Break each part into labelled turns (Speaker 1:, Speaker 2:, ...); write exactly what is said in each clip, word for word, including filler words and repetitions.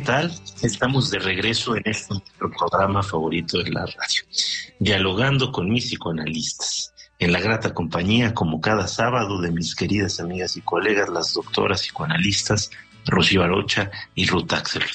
Speaker 1: tal? Estamos de regreso en este nuestro programa favorito de la radio, dialogando con mis psicoanalistas, en la grata compañía, como cada sábado, de mis queridas amigas y colegas, las doctoras psicoanalistas Rocío Arocha y Ruth Axelrod.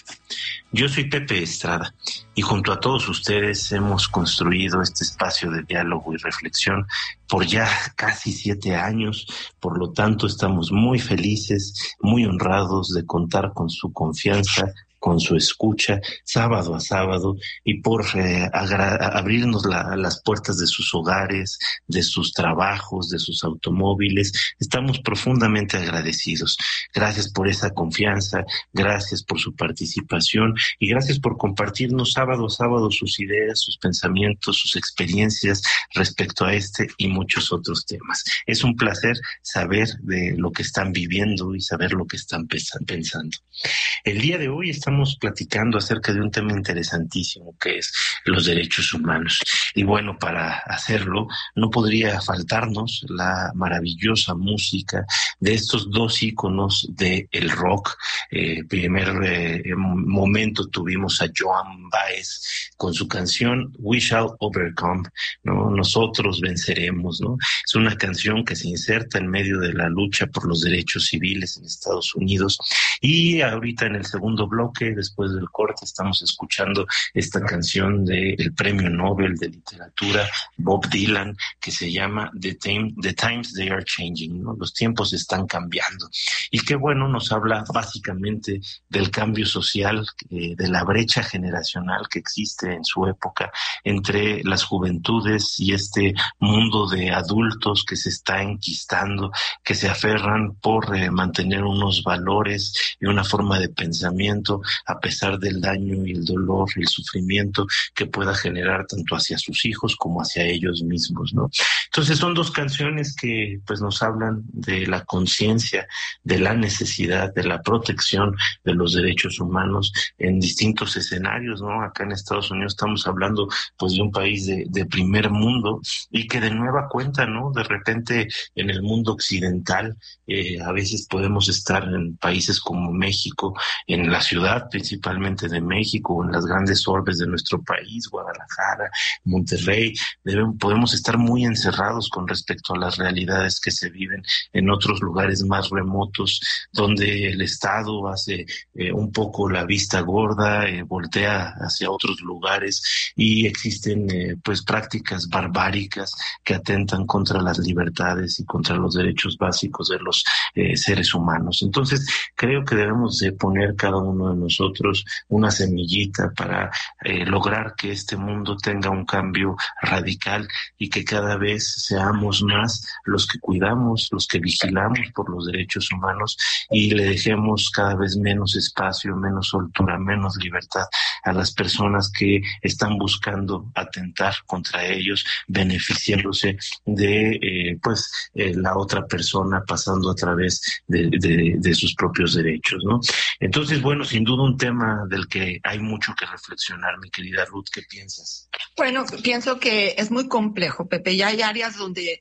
Speaker 1: Yo soy Pepe Estrada y junto a todos ustedes hemos construido este espacio de diálogo y reflexión por ya casi siete años. Por lo tanto, estamos muy felices, muy honrados de contar con su confianza, con su escucha, sábado a sábado, y por eh, agra- abrirnos la, las puertas de sus hogares, de sus trabajos, de sus automóviles. Estamos profundamente agradecidos. Gracias por esa confianza, gracias por su participación y gracias por compartirnos sábado a sábado sus ideas, sus pensamientos, sus experiencias respecto a este y muchos otros temas. Es un placer saber de lo que están viviendo y saber lo que están pensando. El día de hoy estamos platicando acerca de un tema interesantísimo que es los derechos humanos. Y bueno, para hacerlo no podría faltarnos la maravillosa música de estos dos íconos del rock. Eh, primer eh, momento tuvimos a Joan Baez con su canción We Shall Overcome, ¿no? Nosotros venceremos, ¿no? Es una canción que se inserta en medio de la lucha por los derechos civiles en Estados Unidos. Y ahorita en el segundo bloque, después del corte, estamos escuchando esta canción del Premio Nobel de Literatura Bob Dylan, que se llama The, Time, The Times They Are Changing, ¿no? Los tiempos están cambiando. Y qué bueno, nos habla básicamente del cambio social, eh, de la brecha generacional que existe en su época entre las juventudes y este mundo de adultos que se está enquistando, que se aferran por eh, mantener unos valores y una forma de pensamiento a pesar del daño y el dolor y el sufrimiento que pueda generar tanto hacia sus hijos como hacia ellos mismos, ¿no? Entonces son dos canciones que pues nos hablan de la conciencia, de la necesidad, de la protección de los derechos humanos en distintos escenarios, ¿no? Acá en Estados Unidos estamos hablando pues de un país de, de primer mundo y que de nueva cuenta, ¿no? De repente en el mundo occidental eh, a veces podemos estar en países como México, en la ciudad principalmente de México, o en las grandes orbes de nuestro país, Guadalajara, Monterrey, debemos, podemos estar muy encerrados con respecto a las realidades que se viven en otros lugares más remotos, donde el Estado hace eh, un poco la vista gorda, eh, voltea hacia otros lugares y existen eh, pues prácticas barbáricas que atentan contra las libertades y contra los derechos básicos de los eh, seres humanos. Entonces, creo que debemos de poner cada uno de nosotros una semillita para eh, lograr que este mundo tenga un cambio radical y que cada vez seamos más los que cuidamos, los que vigilamos por los derechos humanos y le dejemos cada vez menos espacio, menos soltura, menos libertad a las personas que están buscando atentar contra ellos, beneficiándose de eh, pues eh, la otra persona pasando a través de, de, de sus propios derechos, ¿no? Entonces, bueno, sin duda un tema del que hay mucho que reflexionar, mi querida Ruth, ¿qué piensas?
Speaker 2: Bueno, pienso que es muy complejo, Pepe, ya hay áreas donde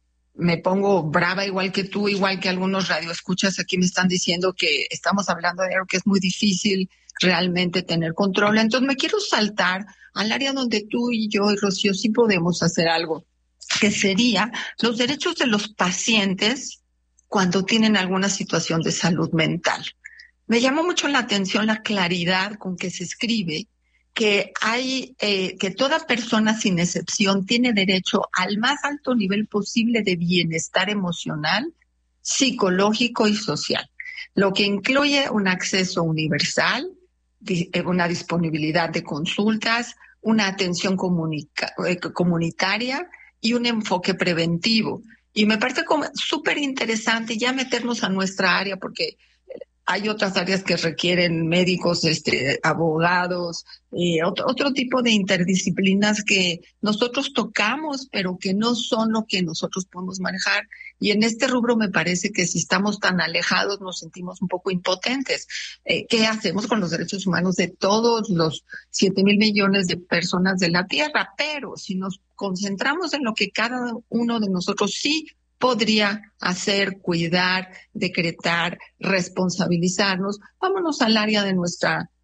Speaker 2: me pongo brava igual que tú, igual que algunos radioescuchas aquí me están diciendo que estamos hablando de algo que es muy difícil realmente tener control. Entonces me quiero saltar al área donde tú y yo y Rocío sí podemos hacer algo, que sería los derechos de los pacientes cuando tienen alguna situación de salud mental. Me llamó mucho la atención la claridad con que se escribe que hay eh, que toda persona sin excepción tiene derecho al más alto nivel posible de bienestar emocional, psicológico y social, lo que incluye un acceso universal, di, una disponibilidad de consultas, una atención comunica, eh, comunitaria y un enfoque preventivo. Y me parece súper interesante ya meternos a nuestra área porque hay otras áreas que requieren médicos, este, abogados, eh, otro, otro tipo de interdisciplinas que nosotros tocamos, pero que no son lo que nosotros podemos manejar. Y en este rubro me parece que si estamos tan alejados nos sentimos un poco impotentes. Eh, ¿Qué hacemos con los derechos humanos de todos los siete mil millones de personas de la Tierra? Pero si nos concentramos en lo que cada uno de nosotros sí podría hacer, cuidar, decretar, responsabilizarnos, vámonos al área de nuestra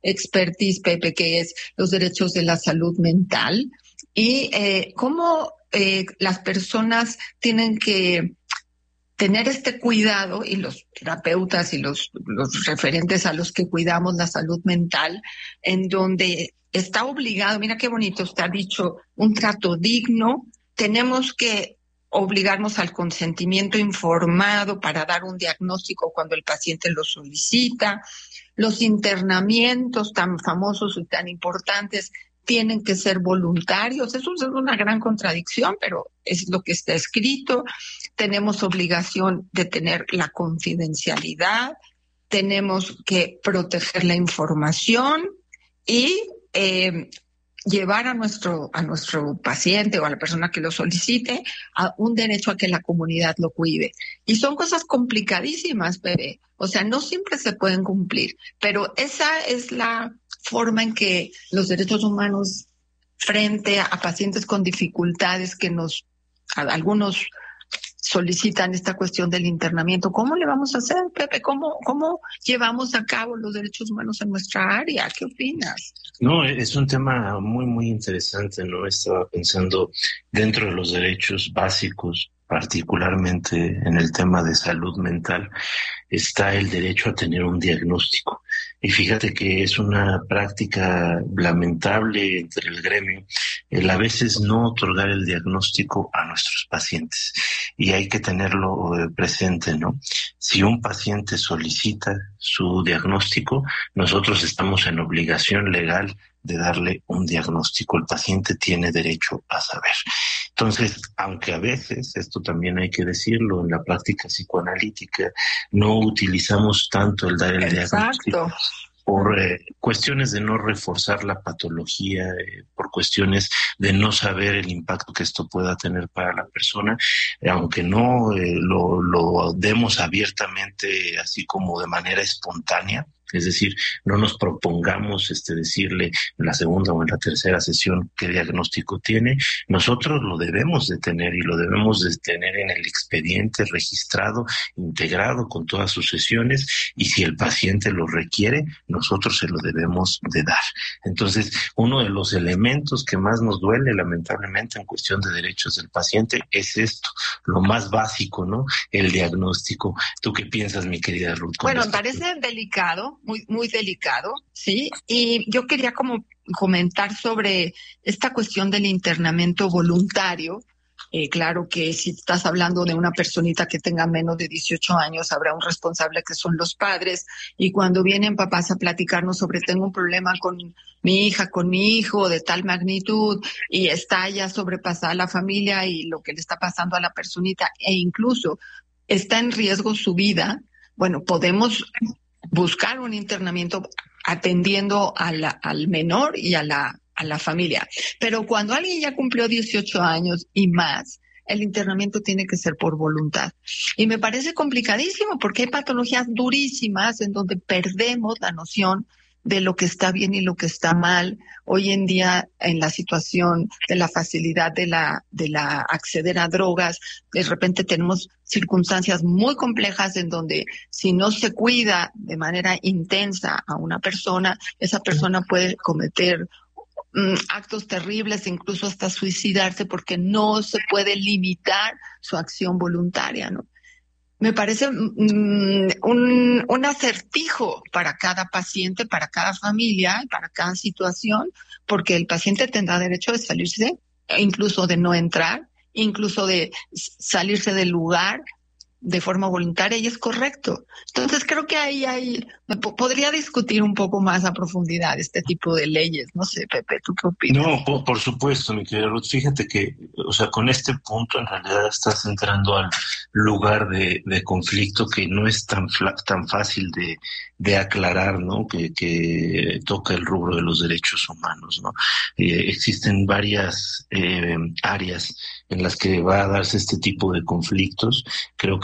Speaker 2: expertise, Pepe, que es los derechos de la salud mental y eh, cómo eh, las personas tienen que tener este cuidado, y los terapeutas y los, los referentes a los que cuidamos la salud mental, en donde está obligado, mira qué bonito está dicho, un trato digno. Tenemos que obligarnos al consentimiento informado para dar un diagnóstico cuando el paciente lo solicita. Los internamientos tan famosos y tan importantes tienen que ser voluntarios. Eso es una gran contradicción, pero es lo que está escrito. Tenemos obligación de tener la confidencialidad, tenemos que proteger la información y eh, llevar a nuestro, a nuestro paciente o a la persona que lo solicite a un derecho a que la comunidad lo cuide. Y son cosas complicadísimas, bebé. O sea, no siempre se pueden cumplir, pero esa es la forma en que los derechos humanos frente a, a pacientes con dificultades que nos, a, algunos solicitan esta cuestión del internamiento. ¿Cómo le vamos a hacer, Pepe? ¿Cómo, cómo llevamos a cabo los derechos humanos en nuestra área? ¿Qué opinas?
Speaker 1: No, es un tema muy, muy interesante, ¿no? Estaba pensando dentro de los derechos básicos, particularmente en el tema de salud mental, está el derecho a tener un diagnóstico. Y fíjate que es una práctica lamentable entre el gremio el a veces no otorgar el diagnóstico a nuestros pacientes. Y hay que tenerlo eh, presente, ¿no? Si un paciente solicita su diagnóstico, nosotros estamos en obligación legal de darle un diagnóstico. El paciente tiene derecho a saber. Entonces, aunque a veces, esto también hay que decirlo, en la práctica psicoanalítica no utilizamos tanto el dar el
Speaker 2: Exacto.
Speaker 1: diagnóstico por eh, cuestiones de no reforzar la patología, eh, por cuestiones de no saber el impacto que esto pueda tener para la persona, eh, aunque no eh, lo, lo demos abiertamente, así como de manera espontánea. Es decir, no nos propongamos este, decirle en la segunda o en la tercera sesión qué diagnóstico tiene. Nosotros lo debemos de tener y lo debemos de tener en el expediente registrado, integrado con todas sus sesiones, y si el paciente lo requiere, nosotros se lo debemos de dar. Entonces, uno de los elementos que más nos duele, lamentablemente, en cuestión de derechos del paciente es esto, lo más básico, ¿no? El diagnóstico. ¿Tú qué piensas, mi querida Ruth?
Speaker 2: Bueno, me parece delicado, muy, muy delicado, ¿sí? Y yo quería como comentar sobre esta cuestión del internamiento voluntario. Eh, claro que si estás hablando de una personita que tenga menos de dieciocho años, habrá un responsable que son los padres, y cuando vienen papás a platicarnos sobre tengo un problema con mi hija, con mi hijo de tal magnitud, y está ya sobrepasada la familia y lo que le está pasando a la personita, e incluso está en riesgo su vida, bueno, podemos buscar un internamiento atendiendo a la, al menor y a la, a la familia. Pero cuando alguien ya cumplió dieciocho años y más, el internamiento tiene que ser por voluntad. Y me parece complicadísimo porque hay patologías durísimas en donde perdemos la noción de lo que está bien y lo que está mal. Hoy en día, en la situación de la facilidad de la, de la acceder a drogas, de repente tenemos circunstancias muy complejas en donde si no se cuida de manera intensa a una persona, esa persona puede cometer mm, actos terribles, incluso hasta suicidarse, porque no se puede limitar su acción voluntaria, ¿no? Me parece mm, un, un acertijo para cada paciente, para cada familia, para cada situación, porque el paciente tendrá derecho de salirse, incluso de no entrar, incluso de salirse del lugar de forma voluntaria, y es correcto. Entonces creo que ahí hay, me po- podría discutir un poco más a profundidad este tipo de leyes. No sé, Pepe, ¿tú qué opinas?
Speaker 1: No, por, por supuesto, mi querida Ruth. Fíjate que, o sea, con este punto en realidad estás entrando al lugar de, de conflicto que no es tan fla- tan fácil de, de aclarar, ¿no? Que, que toca el rubro de los derechos humanos, ¿no? Eh, existen varias eh, áreas en las que va a darse este tipo de conflictos. Creo que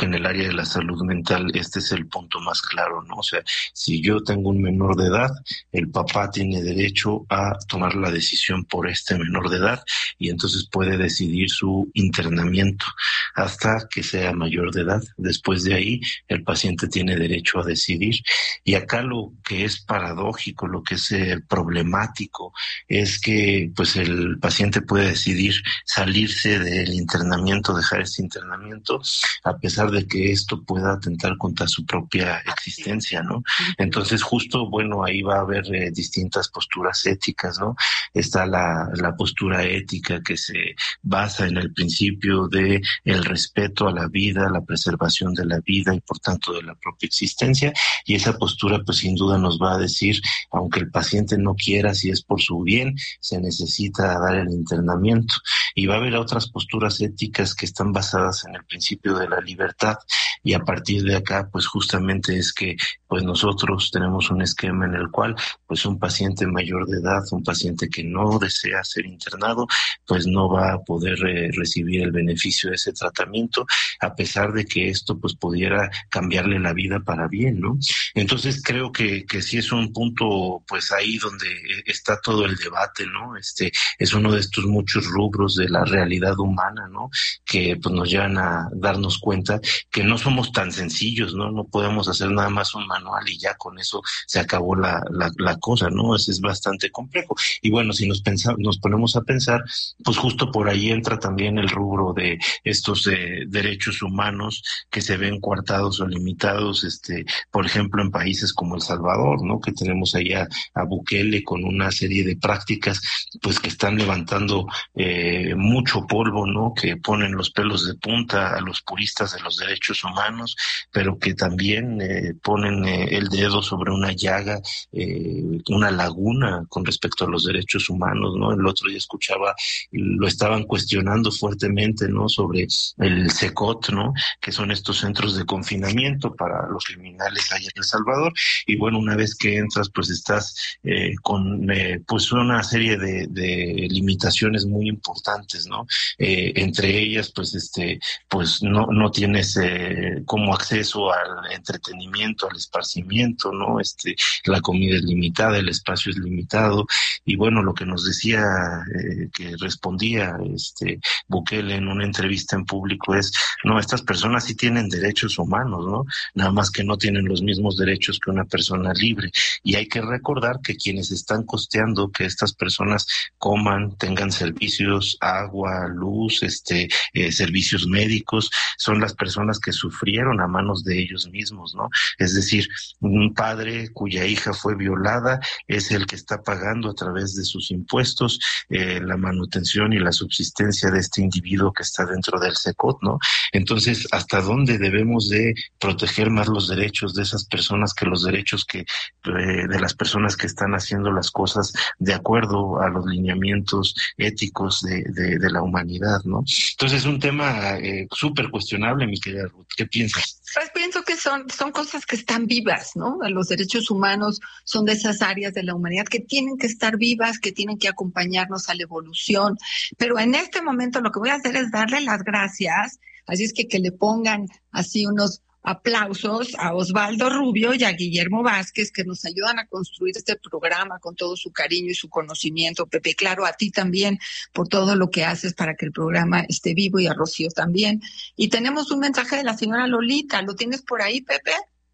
Speaker 1: en el área de la salud mental este es el punto más claro, ¿no? O sea, si yo tengo un menor de edad, el papá tiene derecho a tomar la decisión por este menor de edad y entonces puede decidir su internamiento hasta que sea mayor de edad. Después de ahí, el paciente tiene derecho a decidir. Y acá lo que es paradójico, lo que es eh, problemático, es que pues el paciente puede decidir salirse del internamiento, dejar este internamiento, a pesar de que esto pueda atentar contra su propia existencia, ¿no? Entonces, justo, bueno, ahí va a haber eh, distintas posturas éticas, ¿no? Está la, la postura ética que se basa en el principio de el respeto a la vida, la preservación de la vida y por tanto de la propia existencia, y esa postura pues sin duda nos va a decir, aunque el paciente no quiera, si es por su bien, se necesita dar el internamiento. Y va a haber otras posturas éticas que están basadas en el principio de la libertad, y a partir de acá pues justamente es que pues nosotros tenemos un esquema en el cual pues un paciente mayor de edad, un paciente que no desea ser internado, pues no va a poder eh, recibir el beneficio de ese tratamiento, a pesar de que esto pues pudiera cambiarle la vida para bien, ¿no? Entonces creo que, que sí es un punto pues ahí donde está todo el debate, ¿no? Este es uno de estos muchos rubros de la realidad humana, ¿no? Que pues nos llevan a darnos cuenta que no somos tan sencillos, ¿no? No podemos hacer nada más un manual y ya con eso se acabó la, la, la cosa, ¿no? Es, es bastante complejo. Y bueno, si nos pensamos, nos ponemos a pensar, pues justo por ahí entra también el rubro de estos eh, derechos humanos que se ven coartados o limitados, este, por ejemplo, en países como El Salvador, ¿no? Que tenemos allá a Bukele con una serie de prácticas, pues que están levantando eh, mucho polvo, ¿no? Que ponen los pelos de punta a los puristas de los derechos humanos, pero que también eh, ponen eh, el dedo sobre una llaga, eh, una laguna con respecto a los derechos humanos, ¿no? El otro día escuchaba, lo estaban cuestionando fuertemente, ¿no? Sobre el CECOT, ¿no? Que son estos centros de confinamiento para los criminales allá en El Salvador. Y bueno, una vez que entras, pues estás eh, con eh, pues una serie de, de limitaciones muy importantes, ¿no? Eh, entre ellas, pues este, pues no, no tienes eh, como acceso al entretenimiento, al esparcimiento, ¿no? Este, la comida es limitada, el espacio es limitado. Y bueno, lo que nos decía, eh, que respondía este Bukele en una entrevista en público es, no, estas personas sí tienen derechos humanos, ¿no? Nada más que no tienen los mismos derechos que una persona libre. Y hay que recordar que quienes están costeando que estas personas coman, tengan servicios, agua, luz, este, eh, servicios médicos, son las personas que sufrieron a manos de ellos mismos, ¿no? Es decir, un padre cuya hija fue violada es el que está pagando a través de sus impuestos eh, la manutención y la subsistencia de este individuo que está dentro del CECOT, ¿no? Entonces, ¿hasta dónde debemos de proteger más los derechos de esas personas que los derechos que eh, de las personas que están haciendo las cosas de acuerdo a los lineamientos éticos de, de, de la humanidad, ¿no? Entonces, es un tema eh, súper cuestionable, mi querida Ruth. ¿Qué piensas?
Speaker 2: Pues pienso que son, son cosas que están vivas, ¿no? Los derechos humanos son de esas áreas de la humanidad que tienen que estar vivas, que tienen que acompañarnos a la evolución. Pero en este momento lo que voy a hacer es darle las gracias, así es que que le pongan así unos aplausos a Osvaldo Rubio y a Guillermo Vázquez, que nos ayudan a construir este programa con todo su cariño y su conocimiento. Pepe, claro, a ti también por todo lo que haces para que el programa esté vivo, y a Rocío también. Y tenemos un mensaje de la señora Lolita. ¿Lo tienes por ahí, Pepe?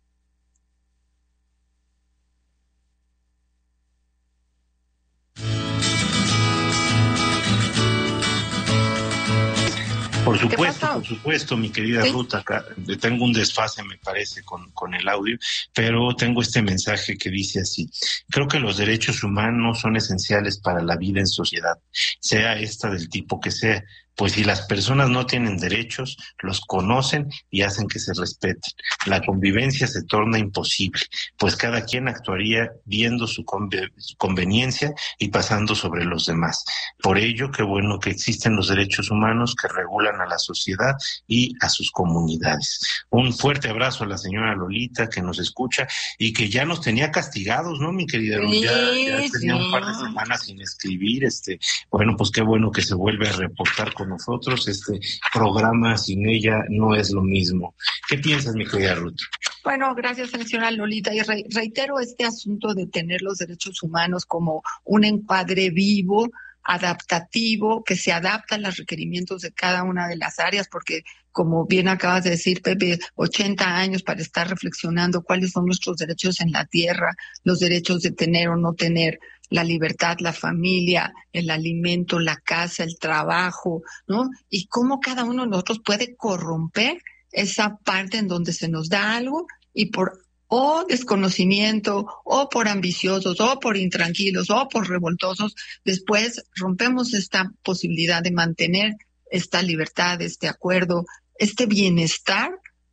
Speaker 1: Por supuesto, por supuesto, mi querida ¿Sí? Ruth, acá tengo un desfase, me parece, con, con el audio, pero tengo este mensaje que dice así: creo que los derechos humanos son esenciales para la vida en sociedad, sea esta del tipo que sea. Pues si las personas no tienen derechos, los conocen y hacen que se respeten. La convivencia se torna imposible, pues cada quien actuaría viendo su, conve- su conveniencia y pasando sobre los demás. Por ello, qué bueno que existen los derechos humanos que regulan a la sociedad y a sus comunidades. Un fuerte abrazo a la señora Lolita, que nos escucha y que ya nos tenía castigados, ¿no, mi querida Lolita?
Speaker 2: Sí,
Speaker 1: ya, ya tenía
Speaker 2: sí.
Speaker 1: un par de semanas sin escribir. Este, bueno, pues qué bueno que se vuelve a reportar con con nosotros. Este programa sin ella no es lo mismo. ¿Qué piensas, mi querida Ruth?
Speaker 2: Bueno, gracias, señora Lolita. Y re- reitero este asunto de tener los derechos humanos como un encuadre vivo, adaptativo, que se adapta a los requerimientos de cada una de las áreas, porque como bien acabas de decir, Pepe, ochenta años para estar reflexionando cuáles son nuestros derechos en la tierra, los derechos de tener o no tener la libertad, la familia, el alimento, la casa, el trabajo, ¿no? Y cómo cada uno de nosotros puede corromper esa parte en donde se nos da algo y por o desconocimiento, o por ambiciosos, o por intranquilos, o por revoltosos, después rompemos esta posibilidad de mantener esta libertad, este acuerdo, este bienestar,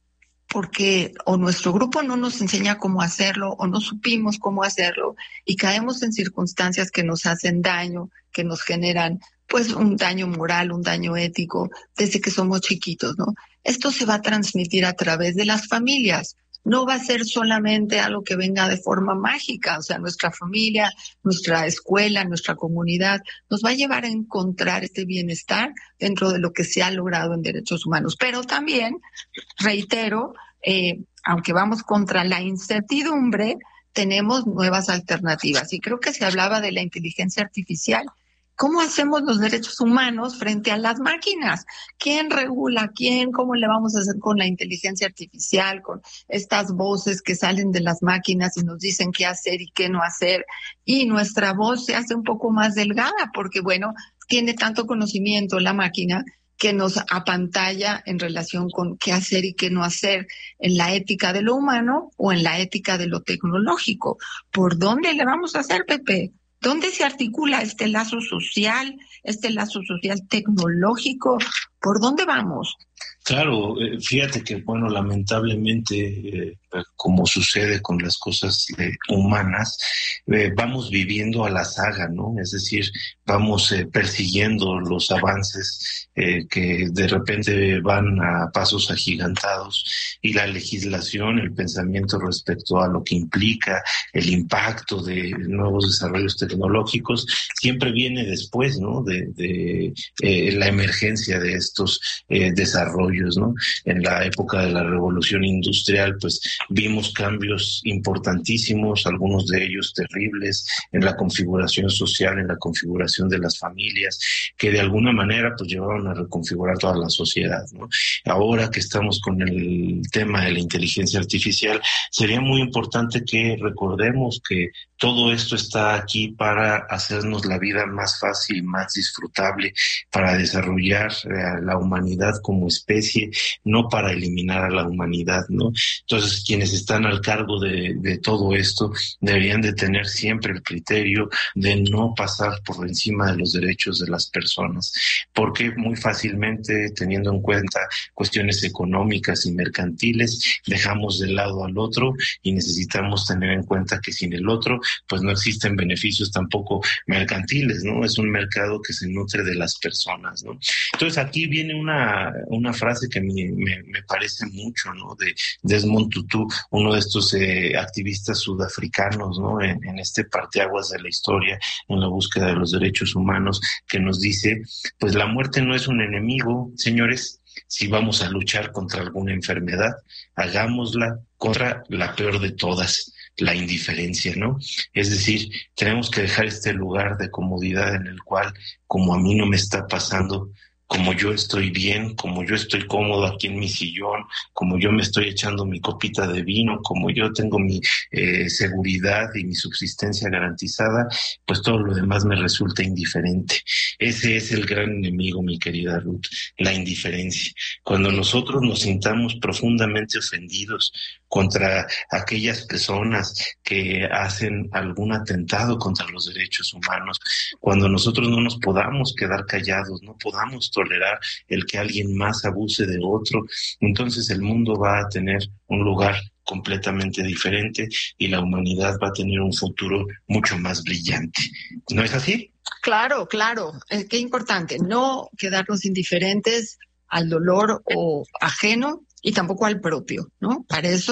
Speaker 2: porque o nuestro grupo no nos enseña cómo hacerlo, o no supimos cómo hacerlo, y caemos en circunstancias que nos hacen daño, que nos generan pues un daño moral, un daño ético, desde que somos chiquitos, ¿no? Esto se va a transmitir a través de las familias. No va a ser solamente algo que venga de forma mágica, o sea, nuestra familia, nuestra escuela, nuestra comunidad, nos va a llevar a encontrar este bienestar dentro de lo que se ha logrado en derechos humanos. Pero también, reitero, eh, aunque vamos contra la incertidumbre, tenemos nuevas alternativas. Y creo que se hablaba de la inteligencia artificial. ¿Cómo hacemos los derechos humanos frente a las máquinas? ¿Quién regula quién? ¿Cómo le vamos a hacer con la inteligencia artificial, con estas voces que salen de las máquinas y nos dicen qué hacer y qué no hacer? Y nuestra voz se hace un poco más delgada porque, bueno, tiene tanto conocimiento la máquina que nos apantalla en relación con qué hacer y qué no hacer en la ética de lo humano o en la ética de lo tecnológico. ¿Por dónde le vamos a hacer, Pepe? ¿Dónde se articula este lazo social, este lazo social tecnológico? ¿Por dónde vamos?
Speaker 1: Claro, eh, fíjate que, bueno, lamentablemente, eh, como sucede con las cosas eh, humanas, eh, vamos viviendo a la saga, ¿no? Es decir, vamos eh, persiguiendo los avances eh, que de repente van a pasos agigantados y la legislación, el pensamiento respecto a lo que implica el impacto de nuevos desarrollos tecnológicos, siempre viene después, ¿no? De, de eh, la emergencia de estos eh, desarrollos, ¿no? En la época de la revolución industrial, pues vimos cambios importantísimos, algunos de ellos terribles, en la configuración social, en la configuración de las familias, que de alguna manera pues llevaron a reconfigurar toda la sociedad, ¿no? Ahora que estamos con el tema de la inteligencia artificial, sería muy importante que recordemos que todo esto está aquí para hacernos la vida más fácil, más disfrutable, para desarrollar eh, la humanidad como especie, no para eliminar a la humanidad, ¿no? Entonces, quienes están al cargo de, de todo esto deberían de tener siempre el criterio de no pasar por encima de los derechos de las personas, porque muy fácilmente, teniendo en cuenta cuestiones económicas y mercantiles, dejamos de lado al otro y necesitamos tener en cuenta que sin el otro pues no existen beneficios tampoco mercantiles, ¿no? Es un mercado que se nutre de las personas, ¿no? Entonces aquí viene una, una frase que me, me, me parece mucho, ¿no? De Desmond Tutu, uno de estos eh, activistas sudafricanos, ¿no? En, en este parteaguas de la historia, en la búsqueda de los derechos humanos, que nos dice, pues la muerte no es un enemigo, señores. Si vamos a luchar contra alguna enfermedad, hagámosla contra la peor de todas, la indiferencia, ¿no? Es decir, tenemos que dejar este lugar de comodidad en el cual, como a mí no me está pasando, como yo estoy bien, como yo estoy cómodo aquí en mi sillón, como yo me estoy echando mi copita de vino, como yo tengo mi eh, seguridad y mi subsistencia garantizada, pues todo lo demás me resulta indiferente. Ese es el gran enemigo, mi querida Ruth, la indiferencia. Cuando nosotros nos sintamos profundamente ofendidos contra aquellas personas que hacen algún atentado contra los derechos humanos, cuando nosotros no nos podamos quedar callados, no podamos tolerar el que alguien más abuse de otro, entonces el mundo va a tener un lugar completamente diferente y la humanidad va a tener un futuro mucho más brillante. ¿No es así?
Speaker 2: Claro, claro. Eh, qué importante. No quedarnos indiferentes al dolor o ajeno y tampoco al propio, ¿no? Para eso,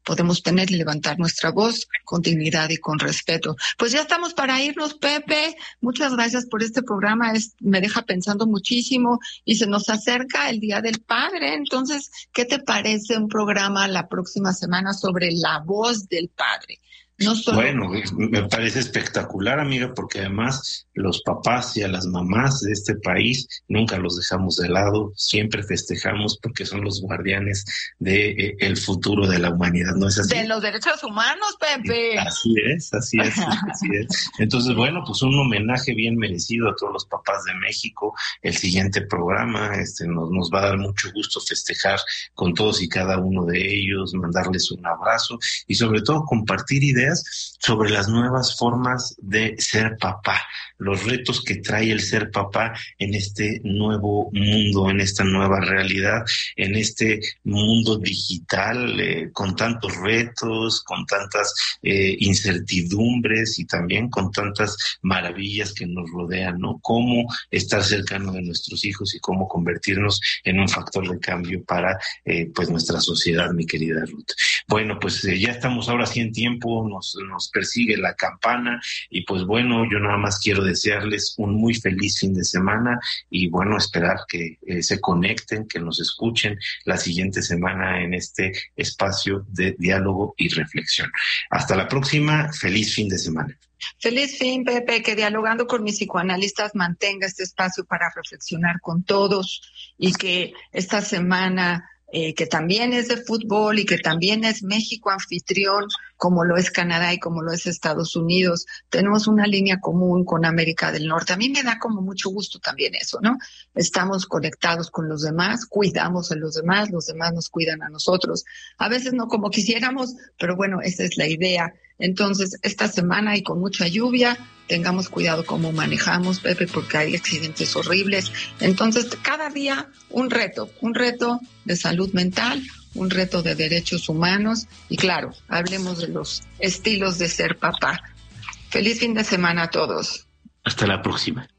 Speaker 2: podemos tener y levantar nuestra voz con dignidad y con respeto. Pues ya estamos para irnos, Pepe. Muchas gracias por este programa. Es, me deja pensando muchísimo y se nos acerca el Día del Padre. Entonces, ¿qué te parece un programa la próxima semana sobre la voz del padre? No solo...
Speaker 1: Bueno, me parece espectacular, amiga, porque además los papás y a las mamás de este país nunca los dejamos de lado, siempre festejamos porque son los guardianes de eh, el futuro de la humanidad, ¿no es así?
Speaker 2: De los derechos humanos, Pepe.
Speaker 1: Así es, así es, así es. Entonces, bueno, pues un homenaje bien merecido a todos los papás de México. El siguiente programa este, nos, nos va a dar mucho gusto festejar con todos y cada uno de ellos, mandarles un abrazo y sobre todo compartir ideas sobre las nuevas formas de ser papá, los retos que trae el ser papá en este nuevo mundo, en esta nueva realidad, en este mundo digital, eh, con tantos retos, con tantas eh, incertidumbres y también con tantas maravillas que nos rodean, ¿no? Cómo estar cercano de nuestros hijos y cómo convertirnos en un factor de cambio para eh, pues nuestra sociedad, mi querida Ruth. Bueno, pues eh, ya estamos ahora sí en tiempo, Nos, nos persigue la campana y pues bueno, yo nada más quiero desearles un muy feliz fin de semana y bueno, esperar que eh, se conecten, que nos escuchen la siguiente semana en este espacio de diálogo y reflexión. Hasta la próxima, feliz fin de semana.
Speaker 2: Feliz fin, Pepe, que dialogando con mis psicoanalistas mantenga este espacio para reflexionar con todos y que esta semana Eh, que también es de fútbol y que también es México anfitrión, como lo es Canadá y como lo es Estados Unidos. Tenemos una línea común con América del Norte. A mí me da como mucho gusto también eso, ¿no? Estamos conectados con los demás, cuidamos a los demás, los demás nos cuidan a nosotros. A veces no como quisiéramos, pero bueno, esa es la idea. Entonces, esta semana y con mucha lluvia, tengamos cuidado cómo manejamos, Pepe, porque hay accidentes horribles. Entonces, cada día un reto, un reto de salud mental, un reto de derechos humanos y claro, hablemos de los estilos de ser papá. Feliz fin de semana a todos.
Speaker 1: Hasta la próxima.